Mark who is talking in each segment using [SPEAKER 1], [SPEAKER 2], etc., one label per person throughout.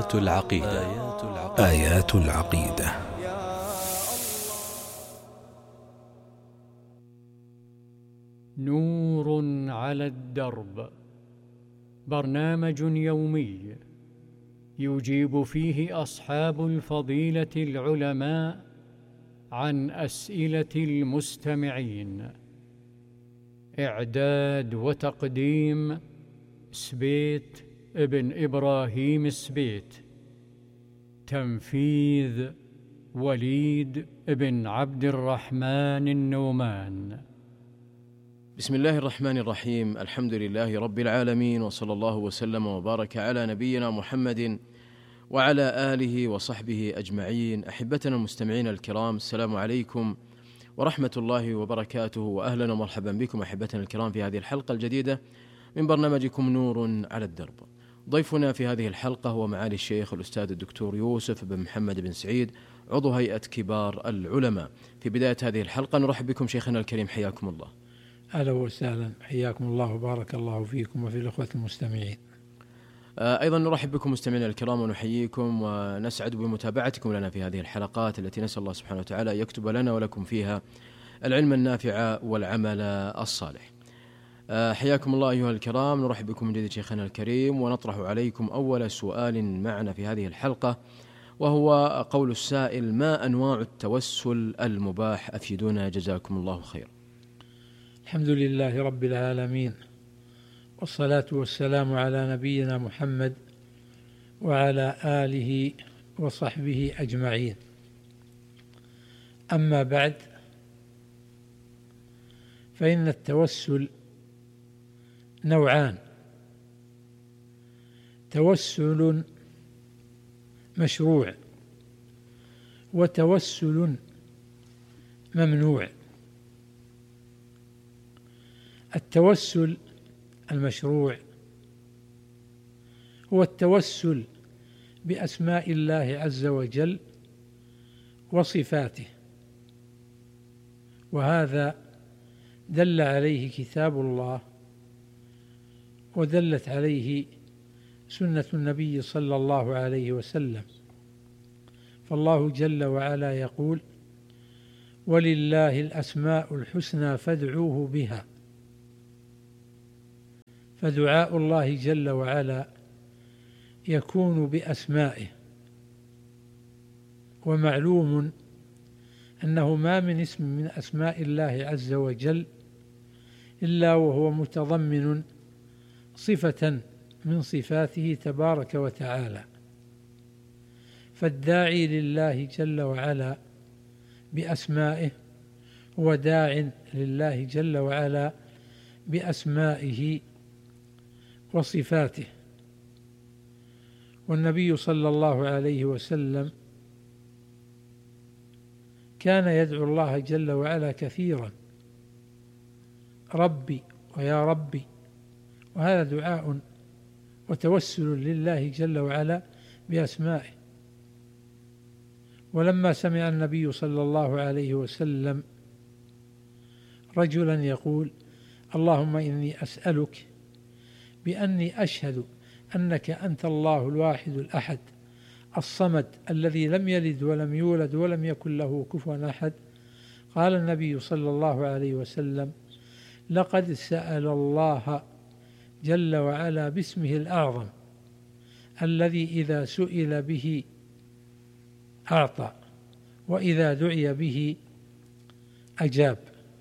[SPEAKER 1] العقيدة.
[SPEAKER 2] آيات العقيدة.
[SPEAKER 3] نور على الدرب، برنامج يومي يجيب فيه أصحاب الفضيلة العلماء عن أسئلة المستمعين. إعداد وتقديم سبيت ابن إبراهيم السبيت. تنفيذ وليد بن عبد الرحمن النومان.
[SPEAKER 4] بسم الله الرحمن الرحيم. الحمد لله رب العالمين، وصلى الله وسلم وبارك على نبينا محمد وعلى آله وصحبه أجمعين. أحبتنا المستمعين الكرام، السلام عليكم ورحمة الله وبركاته، وأهلا ومرحبا بكم أحبتنا الكرام في هذه الحلقة الجديدة من برنامجكم نور على الدرب. ضيفنا في هذه الحلقة هو معالي الشيخ الأستاذ الدكتور يوسف بن محمد بن سعيد، عضو هيئة كبار العلماء. في بداية هذه الحلقة نرحب بكم شيخنا الكريم، حياكم الله.
[SPEAKER 5] أهلا وسهلا، حياكم الله وبارك الله فيكم وفي الأخوة المستمعين.
[SPEAKER 4] أيضا نرحب بكم مستمعينا الكرام ونحييكم ونسعد بمتابعتكم لنا في هذه الحلقات التي نسأل الله سبحانه وتعالى يكتب لنا ولكم فيها العلم النافع والعمل الصالح. حياكم الله أيها الكرام. نرحب بكم من جديد شيخنا الكريم، ونطرح عليكم أول سؤال معنا في هذه الحلقة، وهو قول السائل: ما أنواع التوسل المباح؟ أفيدونا جزاكم الله خير.
[SPEAKER 5] الحمد لله رب العالمين، والصلاة والسلام على نبينا محمد وعلى آله وصحبه أجمعين. أما بعد، فإن التوسل نوعان: توسل مشروع وتوسل ممنوع. التوسل المشروع هو التوسل بأسماء الله عز وجل وصفاته، وهذا دل عليه كتاب الله ودلت عليه سنة النبي صلى الله عليه وسلم. فالله جل وعلا يقول: ولله الأسماء الحسنى فادعوه بها. فدعاء الله جل وعلا يكون بأسمائه، ومعلوم أنه ما من اسم من أسماء الله عز وجل إلا وهو متضمن صفة من صفاته تبارك وتعالى. فالداعي لله جل وعلا بأسمائه هو داع لله جل وعلا بأسمائه وصفاته. والنبي صلى الله عليه وسلم كان يدعو الله جل وعلا كثيرا: ربي ويا ربي. وهذا دعاء وتوسل لله جل وعلا بأسمائه. ولما سمع النبي صلى الله عليه وسلم رجلا يقول: اللهم إني أسألك بأني أشهد أنك أنت الله الواحد الأحد الصمد الذي لم يلد ولم يولد ولم يكن له كفوا أحد، قال النبي صلى الله عليه وسلم: لقد سأل الله جل وعلا باسمه الأعظم الذي إذا سئل به أعطى، وإذا دعي به أجاب.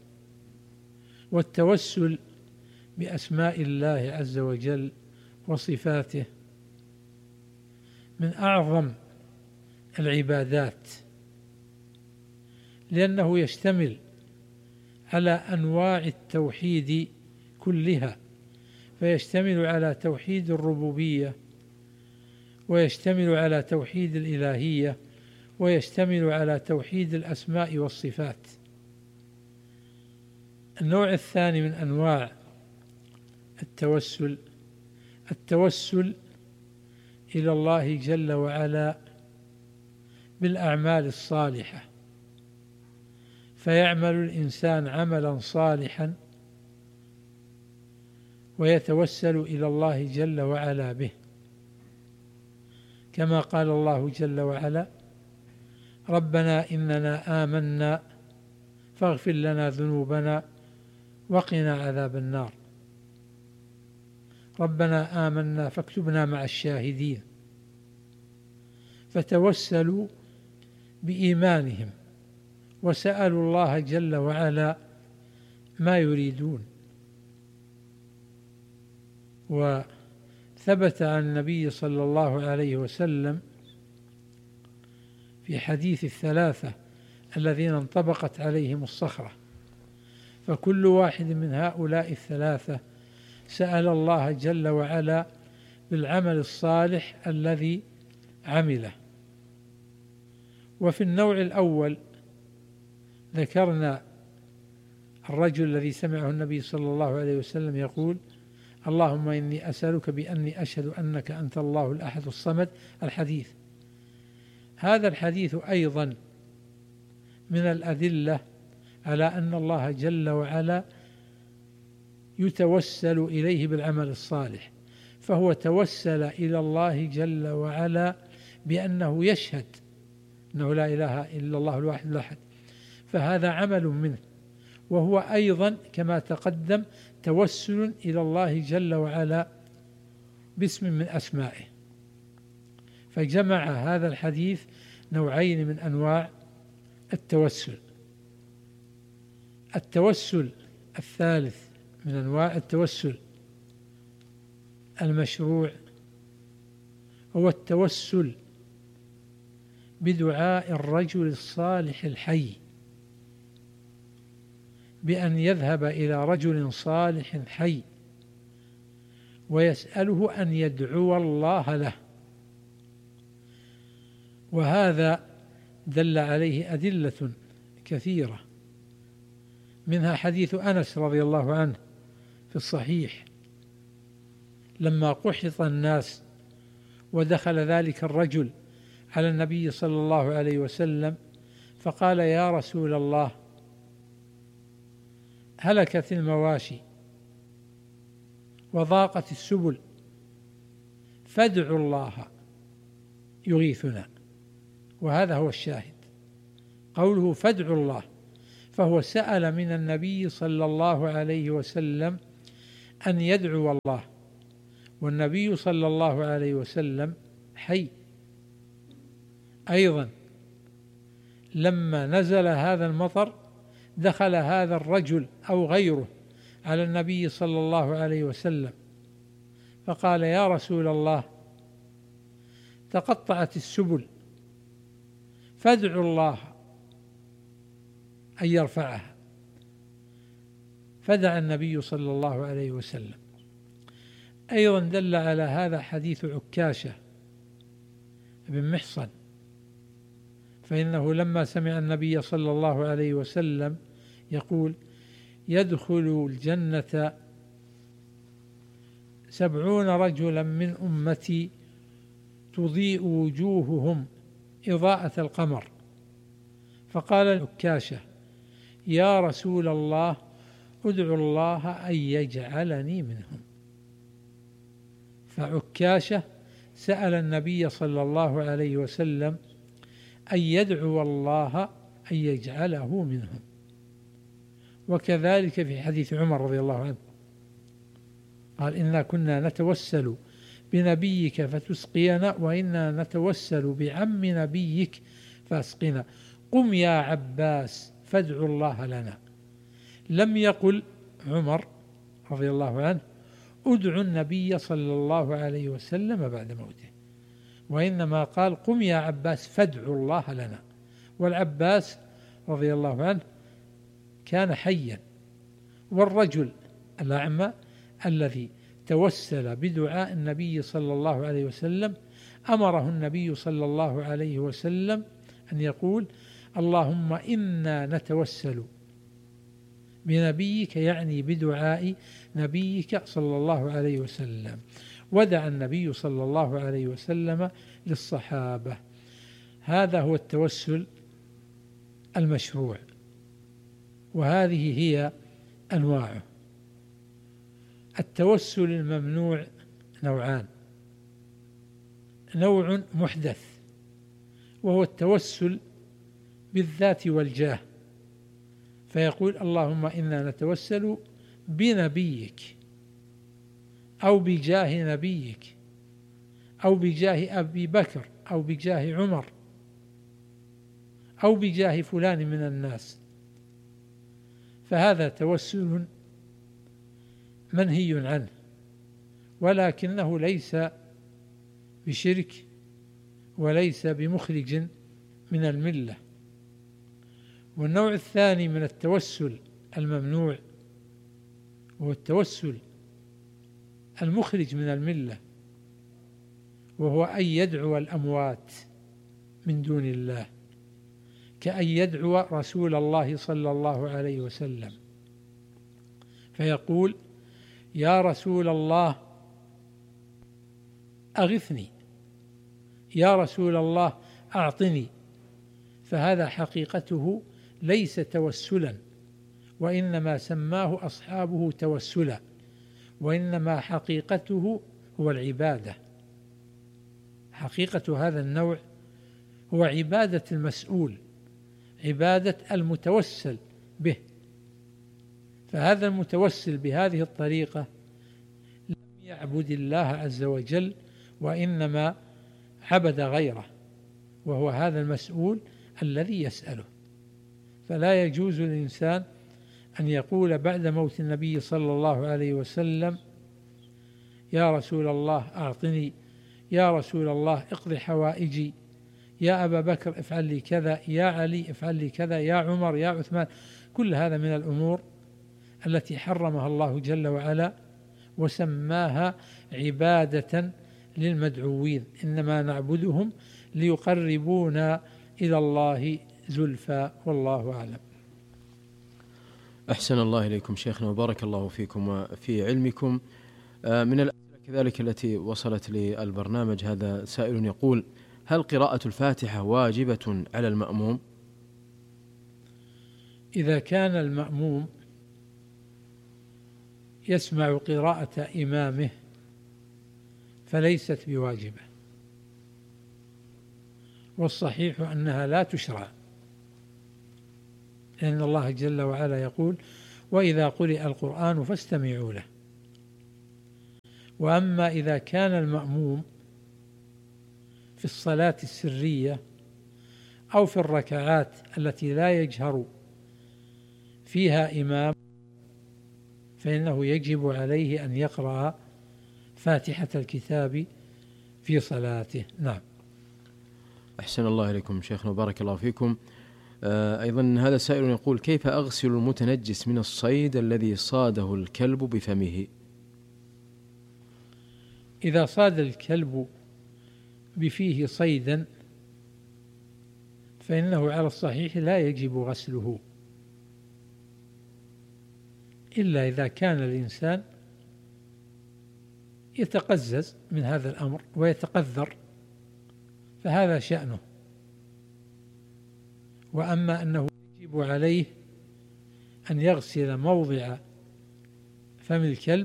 [SPEAKER 5] والتوسل بأسماء الله عز وجل وصفاته من أعظم العبادات، لأنه يشتمل على أنواع التوحيد كلها، فيشتمل على توحيد الربوبية، ويشتمل على توحيد الإلهية، ويشتمل على توحيد الأسماء والصفات. النوع الثاني من أنواع التوسل إلى الله جل وعلا بالأعمال الصالحة، فيعمل الإنسان عملا صالحا ويتوسل إلى الله جل وعلا به. كما قال الله جل وعلا: ربنا إننا آمنا فاغفر لنا ذنوبنا وقنا عذاب النار. ربنا آمنا فاكتبنا مع الشاهدين. فتوسلوا بإيمانهم وسألوا الله جل وعلا ما يريدون. وثبت عن النبي صلى الله عليه وسلم في حديث الثلاثة الذين انطبقت عليهم الصخرة، فكل واحد من هؤلاء الثلاثة سأل الله جل وعلا بالعمل الصالح الذي عمله. وفي النوع الأول ذكرنا الرجل الذي سمعه النبي صلى الله عليه وسلم يقول: اللهم إني أسألك بأني أشهد أنك أنت الله الأحد الصمد، الحديث. هذا الحديث أيضا من الأدلة على أن الله جل وعلا يتوسل إليه بالعمل الصالح، فهو توسل إلى الله جل وعلا بأنه يشهد أنه لا إله إلا الله الواحد الأحد، فهذا عمل منه، وهو أيضا كما تقدم توسل إلى الله جل وعلا باسم من أسمائه. فجمع هذا الحديث نوعين من أنواع التوسل. التوسل الثالث من أنواع التوسل المشروع هو التوسل بدعاء الرجل الصالح الحي، بأن يذهب إلى رجل صالح حي ويسأله أن يدعو الله له. وهذا دل عليه أدلة كثيرة، منها حديث أنس رضي الله عنه في الصحيح لما قحط الناس ودخل ذلك الرجل على النبي صلى الله عليه وسلم فقال: يا رسول الله، هلكت المواشي وضاقت السبل فادعوا الله يغيثنا. وهذا هو الشاهد، قوله فادعوا الله، فهو سأل من النبي صلى الله عليه وسلم أن يدعو الله، والنبي صلى الله عليه وسلم حي. أيضا لما نزل هذا المطر دخل هذا الرجل أو غيره على النبي صلى الله عليه وسلم فقال: يا رسول الله، تقطعت السبل فادعوا الله أن يرفعها. فدعا النبي صلى الله عليه وسلم. أيضا دل على هذا حديث عكاشة بن محصن، فإنه لما سمع النبي صلى الله عليه وسلم يقول: يدخل الجنة 70 رجلا من أمتي تضيء وجوههم إضاءة القمر، فقال عكاشة: يا رسول الله، ادعو الله أن يجعلني منهم. فعكاشة سأل النبي صلى الله عليه وسلم أن يدعو الله أن يجعله منهم. وكذلك في حديث عمر رضي الله عنه قال: إنا كنا نتوسل بنبيك فتسقينا، وإنا نتوسل بعم نبيك فاسقنا، قم يا عباس فادعوا الله لنا. لم يقل عمر رضي الله عنه ادعوا النبي صلى الله عليه وسلم بعد موته، وإنما قال: قم يا عباس فادعوا الله لنا. والعباس رضي الله عنه كان حيا، والرجل الأعمى الذي توسل بدعاء النبي صلى الله عليه وسلم أمره النبي صلى الله عليه وسلم أن يقول: اللهم إنا نتوسل بنبيك، يعني بدعاء نبيك صلى الله عليه وسلم. ودعا النبي صلى الله عليه وسلم للصحابة. هذا هو التوسل المشروع، وهذه هي أنواعه. التوسل الممنوع نوعان: نوع محدث، وهو التوسل بالذات والجاه، فيقول اللهم إنا نتوسل بنبيك أو بجاه نبيك أو بجاه أبي بكر أو بجاه عمر أو بجاه فلان من الناس، فهذا توسل منهي عنه، ولكنه ليس بشرك وليس بمخرج من الملة. والنوع الثاني من التوسل الممنوع هو التوسل المخرج من الملة، وهو أن يدعو الأموات من دون الله، كأن يدعو رسول الله صلى الله عليه وسلم فيقول يا رسول الله أغثني، يا رسول الله أعطني، فهذا حقيقته ليس توسلا، وإنما سماه أصحابه توسلا، وإنما حقيقته هو العبادة. حقيقة هذا النوع هو عبادة المسؤول، عبادة المتوسل به. فهذا المتوسل بهذه الطريقة لم يعبد الله عز وجل، وإنما عبد غيره، وهو هذا المسؤول الذي يسأله. فلا يجوز للإنسان أن يقول بعد موت النبي صلى الله عليه وسلم يا رسول الله أعطني، يا رسول الله اقضي حوائجي، يا أبا بكر افعل لي كذا، يا علي افعل لي كذا، يا عمر، يا عثمان. كل هذا من الأمور التي حرمها الله جل وعلا وسماها عبادة للمدعوين، إنما نعبدهم ليقربونا إلى الله زلفى، والله أعلم.
[SPEAKER 4] أحسن الله إليكم شيخنا وبارك الله فيكم وفي علمكم. من الأسئلة كذلك التي وصلت للبرنامج، هذا سائل يقول: هل قراءة الفاتحة واجبة على المأموم؟
[SPEAKER 5] إذا كان المأموم يسمع قراءة إمامه فليست بواجبة، والصحيح أنها لا تشرع، لأن الله جل وعلا يقول: وإذا قرئ القرآن فاستمعوا له. وأما إذا كان المأموم في الصلاة السرية أو في الركعات التي لا يجهر فيها إمام، فإنه يجب عليه أن يقرأ فاتحة الكتاب في صلاته. نعم.
[SPEAKER 4] أحسن الله إليكم شيخنا وبارك الله فيكم. أيضا هذا سائل يقول: كيف أغسل المتنجس من الصيد الذي صاده الكلب بفمه؟
[SPEAKER 5] إذا صاد الكلب بفيه صيدا فإنه على الصحيح لا يجب غسله، إلا إذا كان الإنسان يتقزز من هذا الأمر ويتقذر، فهذا شأنه. وأما أنه يجب عليه أن يغسل موضع فم الكلب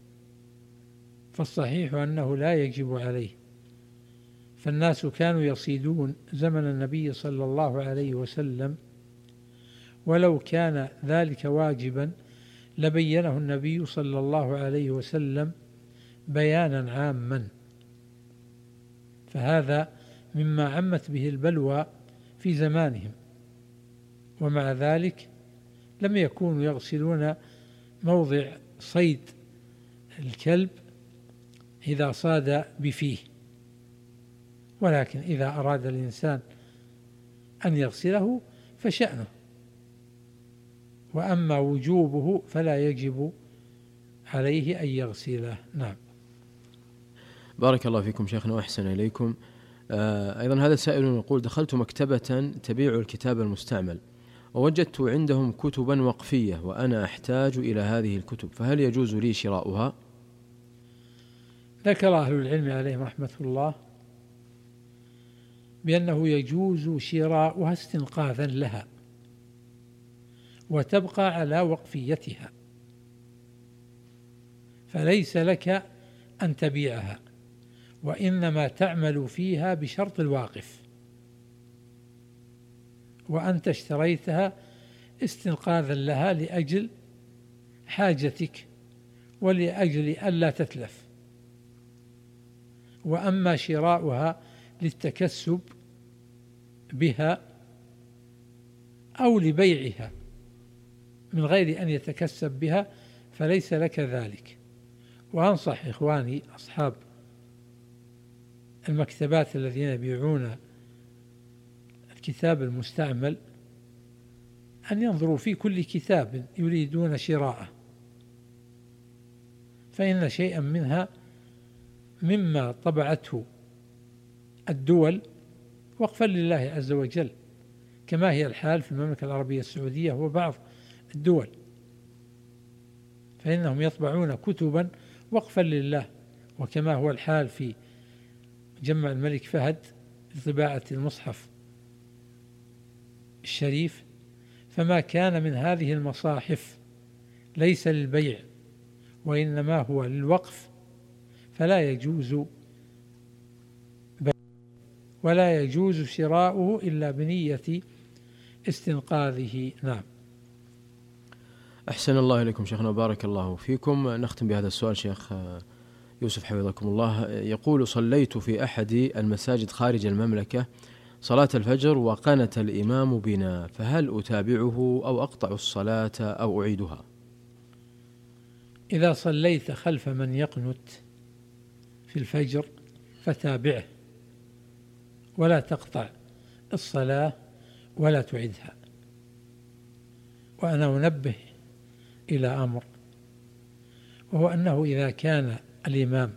[SPEAKER 5] فالصحيح أنه لا يجب عليه، فالناس كانوا يصيدون زمن النبي صلى الله عليه وسلم، ولو كان ذلك واجبا لبينه النبي صلى الله عليه وسلم بيانا عاما، فهذا مما عمت به البلوى في زمانهم، ومع ذلك لم يكونوا يغسلون موضع صيد الكلب إذا صاد بفيه، ولكن إذا أراد الإنسان أن يغسله فشأنه، وأما وجوبه فلا يجب عليه أن يغسله. نعم.
[SPEAKER 4] بارك الله فيكم شيخنا وأحسن إليكم. أيضا هذا سائل يقول: دخلت مكتبة تبيع الكتاب المستعمل ووجدت عندهم كتبا وقفية وأنا أحتاج إلى هذه الكتب، فهل يجوز لي شراؤها؟
[SPEAKER 5] ذكر أهل العلم عليهم رحمة الله بأنه يجوز شراؤها استنقاذا لها وتبقى على وقفيتها، فليس لك أن تبيعها، وإنما تعمل فيها بشرط الواقف، وأنت اشتريتها استنقاذا لها لأجل حاجتك ولأجل ألا تتلف. وأما شراؤها للتكسب بها أو لبيعها من غير أن يتكسب بها فليس لك ذلك. وأنصح إخواني أصحاب المكتبات الذين يبيعون الكتاب المستعمل أن ينظروا في كل كتاب يريدون شراءه، فإن شيئا منها مما طبعته الدول وقفا لله عز وجل، كما هي الحال في المملكة العربية السعودية وبعض الدول، فإنهم يطبعون كتبا وقفا لله، وكما هو الحال في مجمع الملك فهد لطباعة المصحف الشريف. فما كان من هذه المصاحف ليس للبيع وإنما هو للوقف فلا يجوز بيع ولا يجوز شراؤه إلا بنية استنقاذه. نعم.
[SPEAKER 4] أحسن الله إليكم شيخنا وبارك الله فيكم. نختم بهذا السؤال شيخ يوسف حفظكم الله. يقول: صليت في أحد المساجد خارج المملكة صلاة الفجر وقنت الإمام بنا، فهل أتابعه أو أقطع الصلاة أو أعيدها؟
[SPEAKER 5] إذا صليت خلف من يقنت في الفجر فتابعه ولا تقطع الصلاة ولا تعيدها. وأنا أنبه إلى أمر، وهو أنه إذا كان الإمام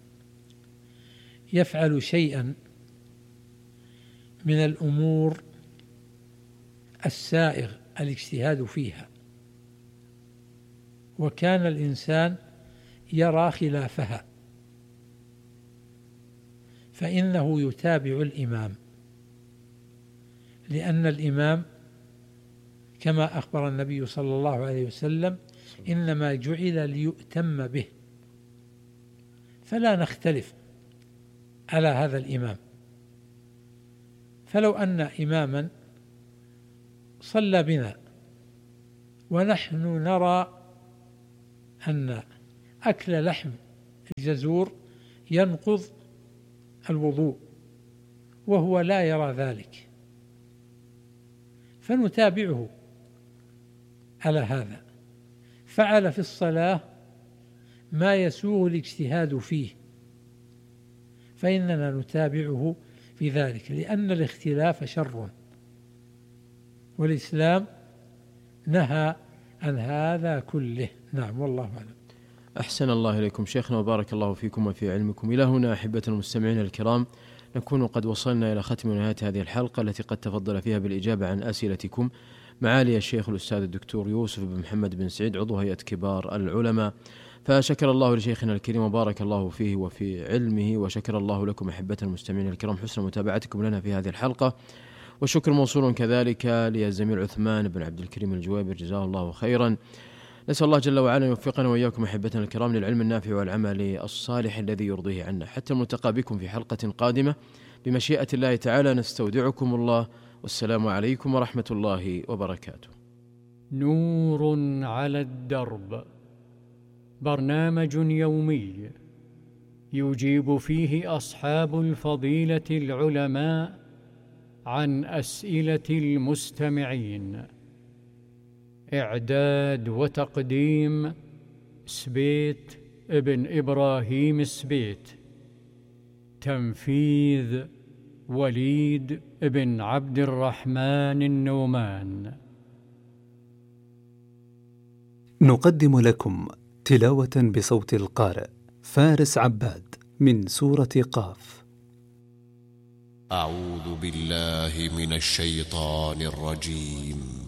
[SPEAKER 5] يفعل شيئا من الأمور السائغ الاجتهاد فيها وكان الإنسان يرى خلافها فإنه يتابع الإمام، لأن الإمام كما أخبر النبي صلى الله عليه وسلم إنما جعل ليؤتم به، فلا نختلف على هذا الإمام. فلو أن إماما صلى بنا ونحن نرى أن أكل لحم الجزور ينقض الوضوء وهو لا يرى ذلك فنتابعه على هذا، فعل في الصلاة ما يسوغ الاجتهاد فيه فإننا نتابعه في ذلك، لأن الاختلاف شر والإسلام نهى عن هذا كله. نعم، والله أعلم.
[SPEAKER 4] أحسن الله إليكم شيخنا وبارك الله فيكم وفي علمكم. إلى هنا أحبة المستمعين الكرام نكون قد وصلنا إلى ختم ونهاية هذه الحلقة التي قد تفضل فيها بالإجابة عن أسئلتكم معالي الشيخ الأستاذ الدكتور يوسف بن محمد بن سعيد عضو هيئة كبار العلماء. فشكر الله لشيخنا الكريم وبارك الله فيه وفي علمه، وشكر الله لكم أحبة المستمعين الكرام حسن متابعتكم لنا في هذه الحلقة، والشكر موصول كذلك للزميل عثمان بن عبد الكريم الجويبر جزاه الله خيرا. نسأل الله جل وعلا يوفقنا وإياكم أحبتنا الكرام للعلم النافع والعمل الصالح الذي يرضيه عنا. حتى الملتقى بكم في حلقة قادمة بمشيئة الله تعالى، نستودعكم الله، والسلام عليكم ورحمة الله وبركاته.
[SPEAKER 3] نور على الدرب، برنامج يومي يجيب فيه أصحاب الفضيلة العلماء عن أسئلة المستمعين. إعداد وتقديم سبيت ابن إبراهيم سبيت. تنفيذ وليد ابن عبد الرحمن النومان.
[SPEAKER 2] نقدم لكم تلاوة بصوت القارئ فارس عباد من سورة قاف.
[SPEAKER 1] أعوذ بالله من الشيطان الرجيم.